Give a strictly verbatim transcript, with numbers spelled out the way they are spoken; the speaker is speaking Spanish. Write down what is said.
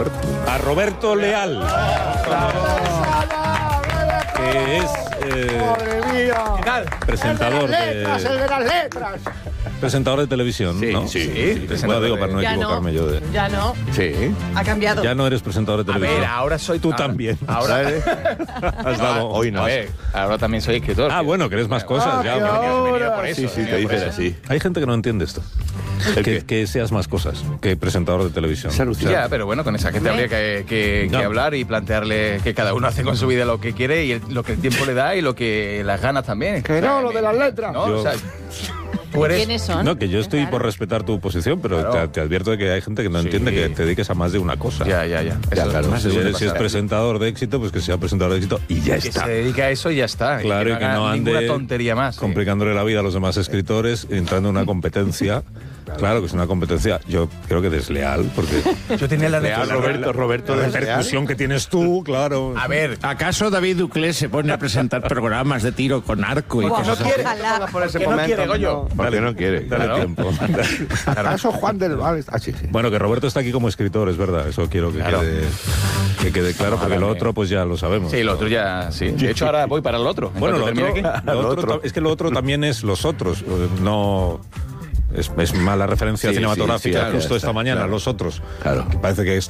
Roberto. A Roberto Leal. Que es eh, ¡Madre mía! ¿Qué tal? presentador ¡El de las letras, de... el de las letras! Presentador de televisión, Sí, ¿no? sí, sí. presentador Bueno, digo, de- para no Ya equivocarme no, yo de... ya no, Sí. ha cambiado. Ya no eres presentador de A televisión. ver, ahora soy... Tú ahora- también. Ahora... Has dado... Hoy no. A ver, ahora también soy escritor. Ah, bueno, que eres más cosas. Ah, ya, que bueno. ahora- He venido por eso, Sí, sí, he te venido por dicen eso. así. Hay gente que no entiende esto. ¿El Que, qué? que seas más cosas que presentador de televisión. Es alucinante. Ya, pero bueno, con esa gente habría que, que- No. que hablar y plantearle que cada uno hace con su vida lo que quiere y el- lo que el tiempo le da y lo que las ganas también. Que no, lo de las letras. ¿No? Yo- O sea, tú eres... ¿Quiénes son? No, que yo estoy Claro. por respetar tu posición, pero Claro. te, te advierto de que hay gente que no Sí. más que te dediques a más de una cosa. Ya, ya, ya. Ya, claro. más Si, suele eres- si es pasar. presentador de éxito, pues que sea presentador de éxito y ya Que está. se dedica a eso y ya está. Claro, y que no, haga ande ninguna tontería más. sí. complicándole la vida a los demás escritores, entrando en una competencia. Claro que es una competencia, yo creo que desleal, porque Yo tenía la Leal, necesidad- Roberto, Roberto la desleal. repercusión que tienes tú, claro. A ver, ¿Acaso David Duclés se pone a presentar programas de tiro con arco y Buah, cosas no así? quiere. Ojalá. Por ese que no momento, quiere, Goyo. ¿Por qué no quiere? Dale Claro. tiempo. ¿Acaso Juan del Val? Ah, sí, sí. Bueno, que Roberto está aquí como escritor, es verdad, eso quiero que, Claro. quede, que quede claro, porque lo Ojalá otro pues ya lo sabemos. sí, lo otro ya... Sí. De hecho, ahora voy para el otro. En Bueno, lo cuanto otro, termine aquí. lo Lo otro otro. ta- es que lo otro también es los otros, no... Es, es mala referencia Sí, cinematográfica, sí, sí, justo ya esta está, mañana, claro. los otros. Claro. Parece que